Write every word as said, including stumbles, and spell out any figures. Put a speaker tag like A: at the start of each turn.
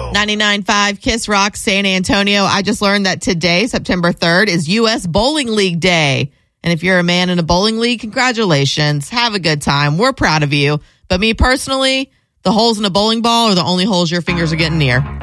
A: ninety-nine point five Kiss Rock, San Antonio. I just learned that today, September third, is U S Bowling League Day. And if you're a man in a bowling league, congratulations. Have a good time. We're proud of you. But me personally, the holes in a bowling ball are the only holes your fingers are getting near.